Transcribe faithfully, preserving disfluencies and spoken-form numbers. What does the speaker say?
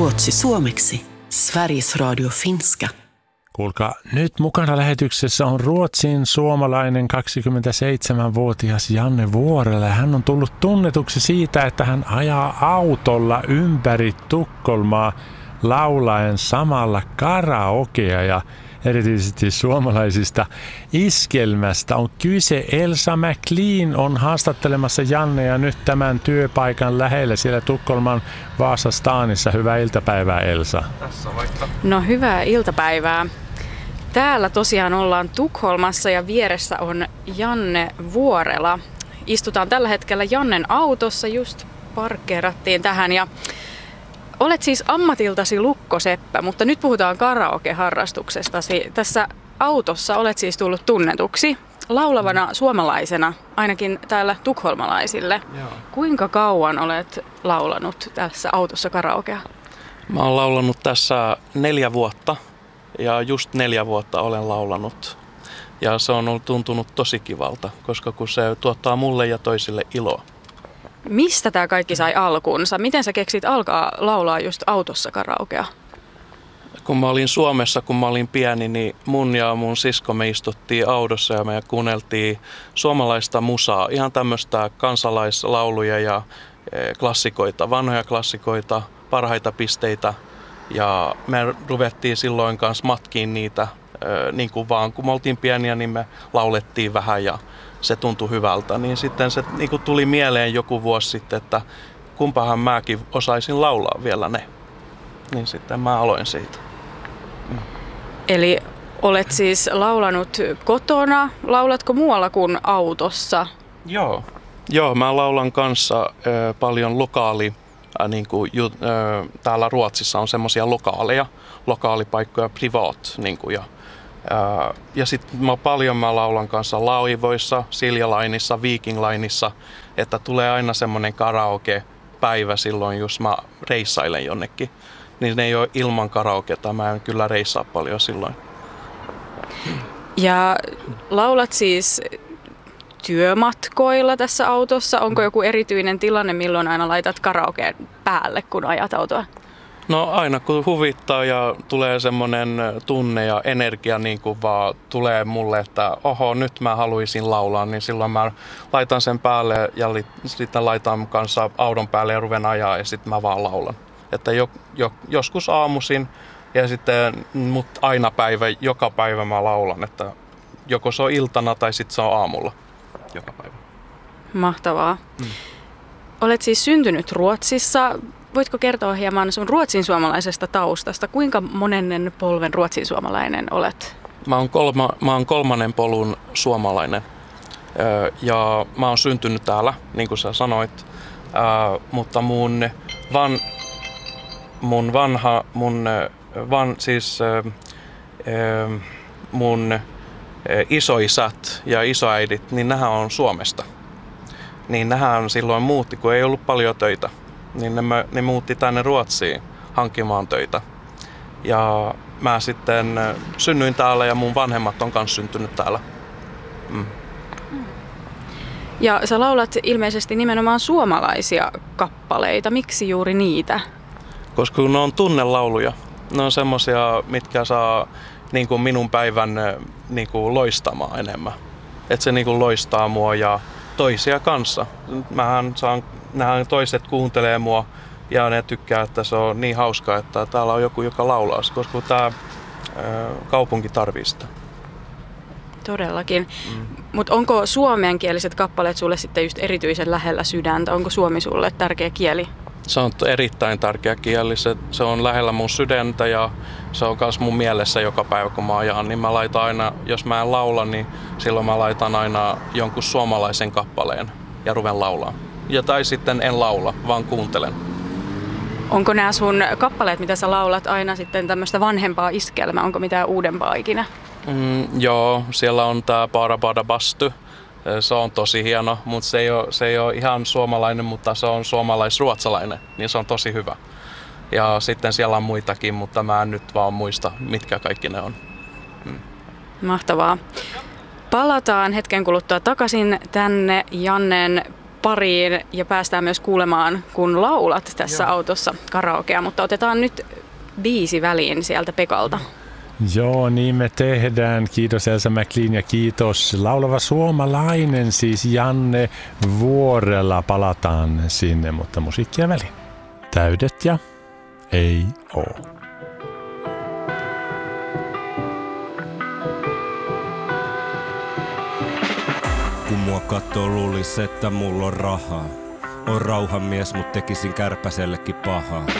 Ruotsi suomeksi. Sveriges Radio finska. Kuulkaa, nyt mukana lähetyksessä on Ruotsin suomalainen kaksikymmentäseitsemänvuotias Janne Vuorela. Hän on tullut tunnetuksi siitä, että hän ajaa autolla ympäri Tukholmaa laulaen samalla karaokea ja erityisesti suomalaisista iskelmästä on kyse. Elsa McLean on haastattelemassa Jannea nyt tämän työpaikan lähellä siellä Tukholman Vasastaanissa. Hyvää iltapäivää, Elsa. Tässä vaikka. No hyvää iltapäivää. Täällä tosiaan ollaan Tukholmassa ja vieressä on Janne Vuorela. Istutaan tällä hetkellä Jannen autossa, just parkkeerattiin tähän ja olet siis ammatiltasi lukkoseppä, mutta nyt puhutaan karaoke-harrastuksestasi. Tässä autossa olet siis tullut tunnetuksi laulavana suomalaisena, ainakin täällä tukholmalaisille. Joo. Kuinka kauan olet laulanut tässä autossa karaokea? Mä oon laulanut tässä neljä vuotta ja just neljä vuotta olen laulanut. Ja se on tuntunut tosi kivalta, koska kun se tuottaa mulle ja toisille iloa. Mistä tämä kaikki sai alkunsa? Miten sä keksit alkaa laulaa just autossa karaokea? Kun mä olin Suomessa, kun mä olin pieni, niin mun ja mun sisko me istuttiin autossa ja me kuunneltiin suomalaista musaa. Ihan tämmöistä kansalaislauluja ja klassikoita, vanhoja klassikoita, parhaita pisteitä. Ja me ruvettiin silloin kanssa matkiin niitä, niin kuin vaan kun me oltiin pieniä, niin me laulettiin vähän ja se tuntui hyvältä. Niin sitten se niin kuin tuli mieleen joku vuosi sitten, että kumpahan mäkin osaisin laulaa vielä ne. Niin sitten mä aloin siitä. Mm. Eli olet siis laulanut kotona. Laulatko muualla kuin autossa? Joo. Joo, mä laulan kanssa äh, paljon lokaali. Äh, niin kuin, ju, äh, täällä Ruotsissa on semmoisia lokaaleja, lokaalipaikkoja, privat. Niin kuin, ja äh, ja sitten mä paljon mä laulan kanssa laivoissa, Silja Lineissa, Viking Lineissa, että tulee aina semmoinen karaoke-päivä silloin, jos mä reissailen jonnekin. Niin ne ei ole ilman karaoketa, mä en kyllä reissaa paljon silloin. Ja laulat siis työmatkoilla tässä autossa. Onko joku erityinen tilanne, milloin aina laitat karaokeen päälle, kun ajat autoa? No aina kun huvittaa ja tulee semmoinen tunne ja energia niin kuin vaan tulee mulle, että oho, nyt mä haluaisin laulaa, niin silloin mä laitan sen päälle ja li, sitten laitan kanssa auton päälle ja ruven ajaa ja sitten mä vaan laulan. Että jo, jo, joskus aamuisin ja sitten mut aina päivä, joka päivä mä laulan, että joko se on iltana tai sitten se on aamulla joka päivä. Mahtavaa. Mm. Olet siis syntynyt Ruotsissa. Voitko kertoa hieman sun ruotsinsuomalaisesta taustasta? Kuinka monennen polven ruotsinsuomalainen olet? Mä oon, kolma, mä oon kolmannen polun suomalainen ja mä oon syntynyt täällä, niin kuin sä sanoit, mutta mun, van, mun vanha, mun, van, siis mun isoisät ja isoäidit, niin nehän on Suomesta. Niin nehän silloin muutti, kun ei ollut paljon töitä. Niin ne, ne muutti tänne Ruotsiin hankkimaan töitä. Ja mä sitten synnyin täällä ja mun vanhemmat on kanssa syntynyt täällä. Mm. Ja sä laulat ilmeisesti nimenomaan suomalaisia kappaleita. Miksi juuri niitä? Koska ne on tunnelauluja. Ne on semmosia, mitkä saa niin kuin minun päivän niin kuin loistamaan enemmän. Että se niin kuin loistaa mua ja toisia kanssa. Mähän saan, nähän toiset kuuntelee mua ja ne tykkää, että se on niin hauskaa, että täällä on joku, joka laulaa, koska tämä kaupunki tarvitsee sitä. Todellakin. Mm. Mutta onko suomenkieliset kappaleet sulle sitten just erityisen lähellä sydäntä? Onko suomi sulle tärkeä kieli? Se on erittäin tärkeä kieli. Se, se on lähellä mun sydäntä ja se on myös mun mielessä joka päivä, kun mä ajan. Niin mä laitan aina, jos mä en laula, niin silloin mä laitan aina jonkun suomalaisen kappaleen ja ruven laulaa. Ja tai sitten en laula, vaan kuuntelen. Onko nämä sun kappaleet, mitä sä laulat, aina sitten tämmöistä vanhempaa iskelmää? Onko mitään uudempaa ikinä? Mm, joo, siellä on tää Bara Bara Bastu. Se on tosi hieno, mutta se ei, ole, se ei ole ihan suomalainen, mutta se on suomalais-ruotsalainen, niin se on tosi hyvä. Ja sitten siellä on muitakin, mutta mä en nyt vaan muista, mitkä kaikki ne on. Hmm. Mahtavaa. Palataan hetken kuluttua takaisin tänne Jannen pariin ja päästään myös kuulemaan, kun laulat tässä Joo. autossa karaokea, mutta otetaan nyt biisi väliin sieltä Pekalta. Joo, niin me tehdään. Kiitos Elsa McLean ja kiitos laulava suomalainen, siis Janne Vuorela. Palataan sinne, mutta musiikkia väliin. Täydet ja ei oo. Kun mua kattoo, luulis, että mulla on rahaa. On rauhanmies, mut tekisin kärpäsellekin pahaa.